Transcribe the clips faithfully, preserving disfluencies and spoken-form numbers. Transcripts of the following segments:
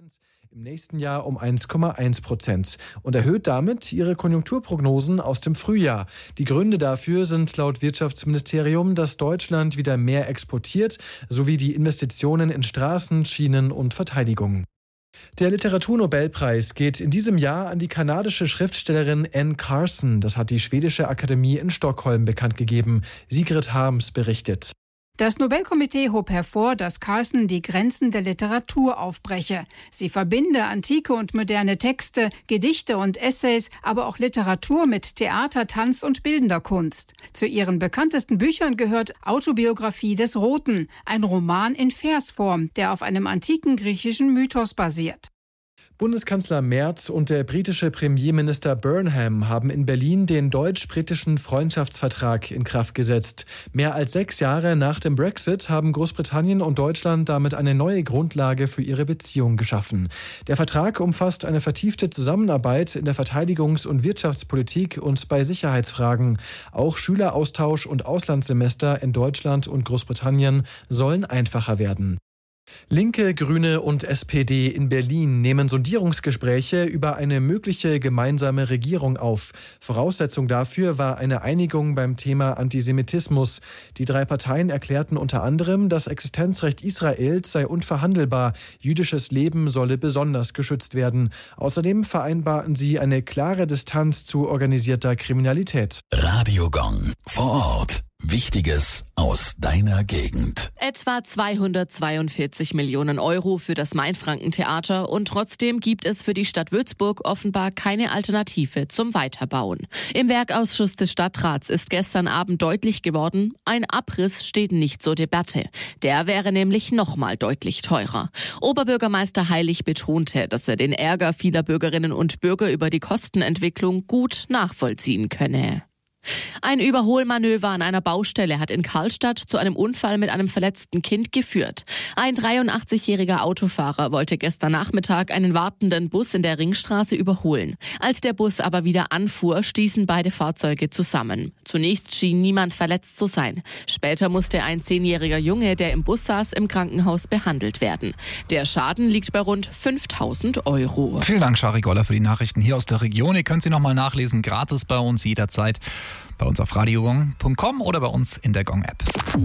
im nächsten Jahr um eins Komma eins Prozent und erhöht damit ihre Konjunkturprognosen aus dem Frühjahr. Die Gründe dafür sind laut Wirtschaftsministerium, dass Deutschland wieder mehr exportiert, sowie die Investitionen in Straßen, Schienen und Verteidigung. Der Literaturnobelpreis geht in diesem Jahr an die kanadische Schriftstellerin Anne Carson. Das hat die Schwedische Akademie in Stockholm bekannt gegeben. Sigrid Harms berichtet. Das Nobelkomitee hob hervor, dass Carson die Grenzen der Literatur aufbreche. Sie verbinde antike und moderne Texte, Gedichte und Essays, aber auch Literatur mit Theater, Tanz und bildender Kunst. Zu ihren bekanntesten Büchern gehört Autobiografie des Roten, ein Roman in Versform, der auf einem antiken griechischen Mythos basiert. Bundeskanzler Merz und der britische Premierminister Burnham haben in Berlin den deutsch-britischen Freundschaftsvertrag in Kraft gesetzt. Mehr als sechs Jahre nach dem Brexit haben Großbritannien und Deutschland damit eine neue Grundlage für ihre Beziehung geschaffen. Der Vertrag umfasst eine vertiefte Zusammenarbeit in der Verteidigungs- und Wirtschaftspolitik und bei Sicherheitsfragen. Auch Schüleraustausch und Auslandssemester in Deutschland und Großbritannien sollen einfacher werden. Linke, Grüne und S P D in Berlin nehmen Sondierungsgespräche über eine mögliche gemeinsame Regierung auf. Voraussetzung dafür war eine Einigung beim Thema Antisemitismus. Die drei Parteien erklärten unter anderem, das Existenzrecht Israels sei unverhandelbar. Jüdisches Leben solle besonders geschützt werden. Außerdem vereinbarten sie eine klare Distanz zu organisierter Kriminalität. Radio Gong vor Ort. Wichtiges aus deiner Gegend. Etwa zweihundertzweiundvierzig Millionen Euro für das Mainfranken-Theater und trotzdem gibt es für die Stadt Würzburg offenbar keine Alternative zum Weiterbauen. Im Werkausschuss des Stadtrats ist gestern Abend deutlich geworden, ein Abriss steht nicht zur Debatte. Der wäre nämlich nochmal deutlich teurer. Oberbürgermeister Heilig betonte, dass er den Ärger vieler Bürgerinnen und Bürger über die Kostenentwicklung gut nachvollziehen könne. Ein Überholmanöver an einer Baustelle hat in Karlstadt zu einem Unfall mit einem verletzten Kind geführt. Ein dreiundachtzigjähriger Autofahrer wollte gestern Nachmittag einen wartenden Bus in der Ringstraße überholen. Als der Bus aber wieder anfuhr, stießen beide Fahrzeuge zusammen. Zunächst schien niemand verletzt zu sein. Später musste ein zehnjähriger Junge, der im Bus saß, im Krankenhaus behandelt werden. Der Schaden liegt bei rund fünftausend Euro. Vielen Dank, Shari Goller, für die Nachrichten hier aus der Region. Ihr könnt sie nochmal nachlesen, gratis bei uns jederzeit. Bei uns auf radiogong punkt com oder bei uns in der Gong-App.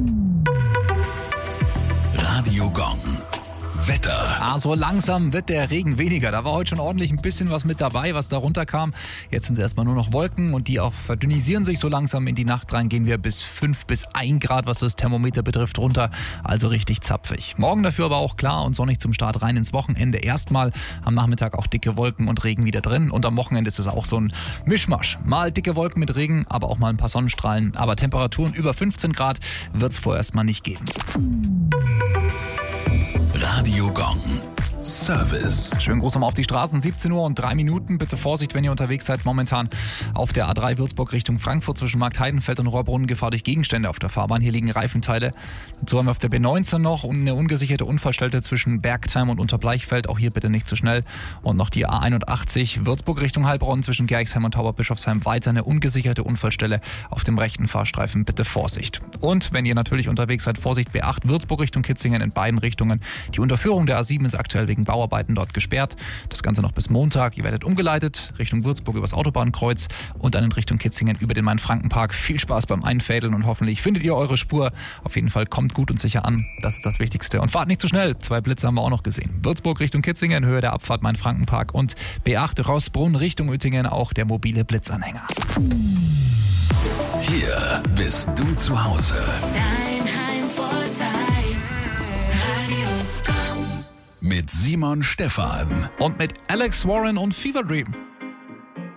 Radio Gong. Wetter. Ah, so langsam wird der Regen weniger. Da war heute schon ordentlich ein bisschen was mit dabei, was da runterkam. Jetzt sind es erstmal nur noch Wolken und die auch verdünnisieren sich so langsam. In die Nacht rein gehen wir bis fünf bis ein Grad, was das Thermometer betrifft, runter. Also richtig zapfig. Morgen dafür aber auch klar und sonnig zum Start rein ins Wochenende. Erstmal am Nachmittag auch dicke Wolken und Regen wieder drin. Und am Wochenende ist es auch so ein Mischmasch. Mal dicke Wolken mit Regen, aber auch mal ein paar Sonnenstrahlen. Aber Temperaturen über fünfzehn Grad wird es vorerst mal nicht geben. Radio Gong. Service. Schönen Gruß nochmal auf die Straßen, siebzehn Uhr und drei Minuten. Bitte Vorsicht, wenn ihr unterwegs seid. Momentan auf der A drei Würzburg Richtung Frankfurt zwischen Markt Heidenfeld und Rohrbrunnen Gefahr durch Gegenstände auf der Fahrbahn. Hier liegen Reifenteile. Dazu haben wir auf der B neunzehn noch eine ungesicherte Unfallstelle zwischen Bergtheim und Unterbleichfeld. Auch hier bitte nicht zu schnell. Und noch die A einundachtzig Würzburg Richtung Heilbronn zwischen Gerxheim und Tauberbischofsheim. Weiter eine ungesicherte Unfallstelle auf dem rechten Fahrstreifen. Bitte Vorsicht. Und wenn ihr natürlich unterwegs seid, Vorsicht B acht Würzburg Richtung Kitzingen in beiden Richtungen. Die Unterführung der A sieben ist aktuell wegen Bauarbeiten dort gesperrt. Das Ganze noch bis Montag. Ihr werdet umgeleitet Richtung Würzburg übers Autobahnkreuz und dann in Richtung Kitzingen über den Main-Franken-Park. Viel Spaß beim Einfädeln und hoffentlich findet ihr eure Spur. Auf jeden Fall kommt gut und sicher an. Das ist das Wichtigste. Und fahrt nicht zu schnell. Zwei Blitze haben wir auch noch gesehen. Würzburg Richtung Kitzingen, Höhe der Abfahrt Main-Franken-Park und B acht Rossbrunn Richtung Uettingen auch der mobile Blitzanhänger. Hier bist du zu Hause. Dein Heimvorteil. Radio Gong. Mit Simon Stephan. Und mit Alex Warren und Fever Dream.